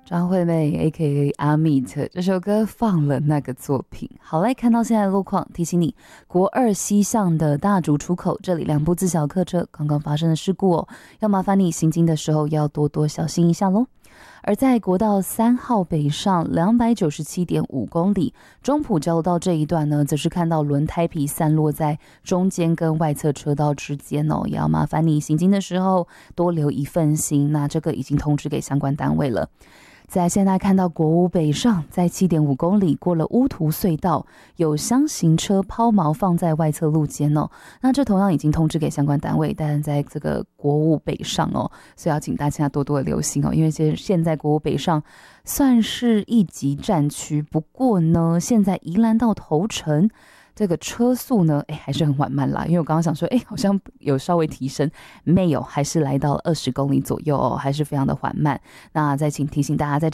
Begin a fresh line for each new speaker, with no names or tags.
张惠妹 AKA 阿密特这首歌放了那个作品。好，来看到现在的路况，提醒你，国二西向的大竹出口这里2部自小客车刚刚发生的事故哦，要麻烦你行经的时候要多多小心一下咯。而在国道3号北上297.5公里，中埔交流道这一段呢，则是看到轮胎皮散落在中间跟外侧车道之间哦，也要麻烦你行经的时候多留一份心。那这个已经通知给相关单位了。在现在看到国五北上，在7.5公里过了乌涂隧道，有厢型车抛锚放在外侧路肩哦。那这同样已经通知给相关单位，但在这个国五北上哦，所以要请大家多多的留心哦，因为现在国五北上算是一级战区，不过呢，现在宜兰到头城这个车速呢，还是很缓慢啦。因为我刚刚想说，好像有稍微提升，没有，还是来到20公里左右哦，还是非常的缓慢。那再请提醒大家，在